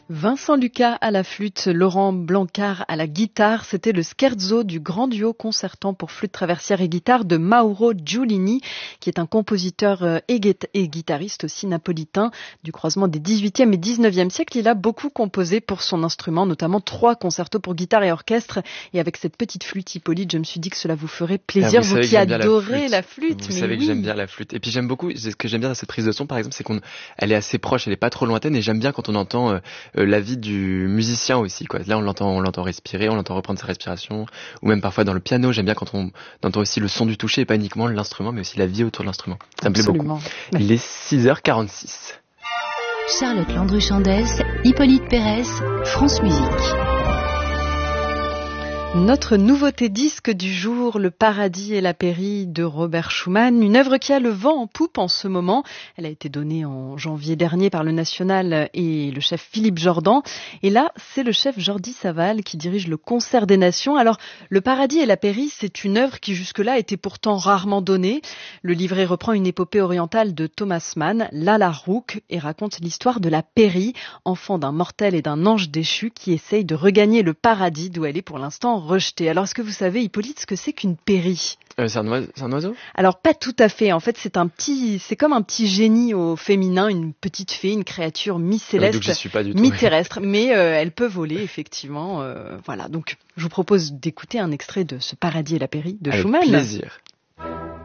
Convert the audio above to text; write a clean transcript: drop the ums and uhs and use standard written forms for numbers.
Vincent Lucas à la flûte, Laurent Blancard à la guitare, c'était le scherzo du grand duo concertant pour flûte traversière et guitare de Mauro Giulini, qui est un compositeur et guitariste aussi napolitain du croisement des 18e et 19e siècles. Il a beaucoup composé pour son instrument, notamment 3 concertos pour guitare et orchestre. Et avec cette petite flûte, Hippolyte, je me suis dit que cela vous ferait plaisir, vous qui adorez la flûte. Vous savez que j'aime bien la flûte. Et puis j'aime beaucoup, ce que j'aime bien dans cette prise de son, par exemple, c'est qu'elle est assez proche, elle est pas trop lointaine, et j'aime bien quand on entend la vie du musicien aussi, quoi. Là, on l'entend respirer, on l'entend reprendre sa respiration, ou même parfois dans le piano, j'aime bien quand on entend aussi le son du toucher, et pas uniquement l'instrument, mais aussi la vie autour de l'instrument. Ça me plaît beaucoup. Ouais. Il est 6h46. Charlotte Landru-Chandès, Hippolyte Pérez, France Musique. Notre nouveauté disque du jour, Le Paradis et la Pairie de Robert Schumann, une œuvre qui a le vent en poupe en ce moment. Elle a été donnée en janvier dernier par le National et le chef Philippe Jordan. Et là, c'est le chef Jordi Savall qui dirige le Concert des Nations. Alors, Le Paradis et la Pairie, c'est une œuvre qui jusque-là était pourtant rarement donnée. Le livret reprend une épopée orientale de Thomas Mann, Lalla Rookh, et raconte l'histoire de la Pairie, enfant d'un mortel et d'un ange déchu qui essaye de regagner le paradis d'où elle est pour l'instant rejetée. Alors, est-ce que vous savez, Hippolyte, ce que c'est qu'une pairie ? C'est un oiseau ? Alors, pas tout à fait. En fait, c'est comme un petit génie au féminin, une petite fée, une créature mi-céleste, mi-terrestre. Mais elle peut voler, effectivement. Voilà. Donc, je vous propose d'écouter un extrait de Ce Paradis et la Pairie de Schumann. Avec plaisir.